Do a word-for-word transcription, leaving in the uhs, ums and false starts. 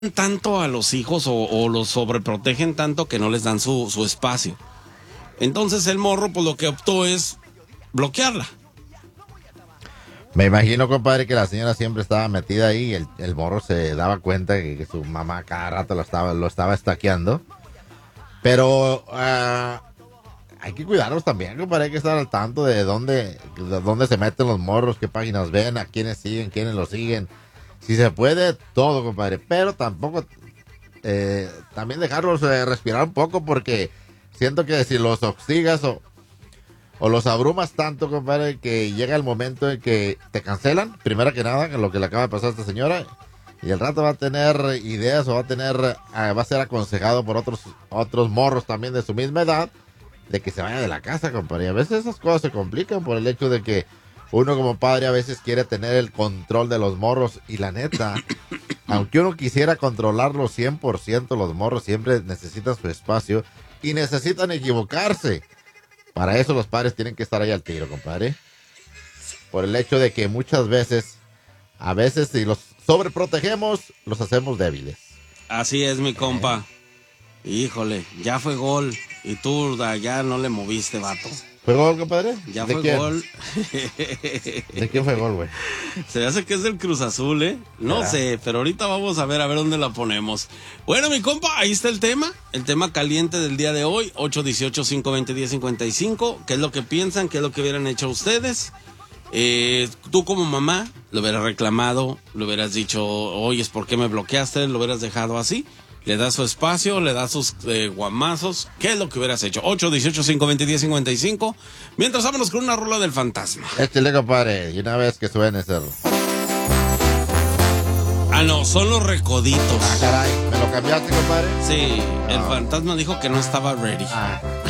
tanto a los hijos o, o los sobreprotegen tanto que no les dan su, su espacio. Entonces el morro, pues lo que optó es bloquearla. Me imagino, compadre, que la señora siempre estaba metida ahí y el, el morro se daba cuenta que, que su mamá cada rato lo estaba, lo estaba estaqueando. Pero uh, hay que cuidarlos también, compadre, hay que estar al tanto de dónde, de dónde se meten los morros, qué páginas ven, a quiénes siguen, quiénes los siguen. Si se puede, todo, compadre, pero tampoco, eh, también dejarlos eh, respirar un poco, porque siento que si los hostigas o, o los abrumas tanto, compadre, que llega el momento en que te cancelan, primero que nada, lo que le acaba de pasar a esta señora, y el rato va a tener ideas o va a tener, eh, va a ser aconsejado por otros, otros morros también de su misma edad, de que se vaya de la casa, compadre. Y a veces esas cosas se complican por el hecho de que uno como padre a veces quiere tener el control de los morros y la neta, aunque uno quisiera controlarlos cien por ciento, los morros siempre necesitan su espacio y necesitan equivocarse. Para eso los padres tienen que estar ahí al tiro, compadre. Por el hecho de que muchas veces, a veces si los sobreprotegemos, los hacemos débiles. Así es, mi compa. ¿Eh? Híjole, ya fue gol y tú ya no le moviste, vato. ¿Fue gol, compadre? Ya ¿De fue quién? gol. ¿De quién fue gol, güey? Se me hace que es del Cruz Azul, ¿eh? No ¿Será? sé, pero ahorita vamos a ver, a ver dónde la ponemos. Bueno, mi compa, ahí está el tema. El tema caliente del día de hoy, ocho uno ocho, cinco dos cero, uno cero cinco cinco. ¿Qué es lo que piensan? ¿Qué es lo que hubieran hecho ustedes? Eh, tú como mamá lo hubieras reclamado, le hubieras dicho, oye, ¿por qué me bloqueaste? Lo hubieras dejado así. Le das su espacio, le das sus eh, guamazos. ¿Qué es lo que hubieras hecho? ocho uno ocho, cinco dos cero, uno cero cinco cinco. Mientras vámonos con una rola del fantasma. Échale, compadre, y una vez que suene ese. Ah, no, son los Recoditos. Ah, caray, ¿me lo cambiaste, compadre? Sí, no. El fantasma dijo que no estaba ready. Ah.